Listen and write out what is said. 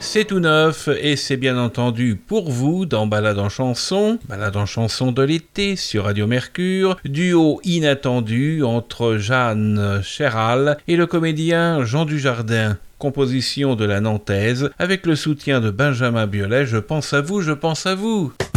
c'est tout neuf et c'est bien entendu pour vous dans Balade en chanson de l'été sur Radio Mercure, duo inattendu entre Jeanne Chéral et le comédien Jean Dujardin. Composition de la Nantaise avec le soutien de Benjamin Biolay. Je pense à vous, je pense à vous.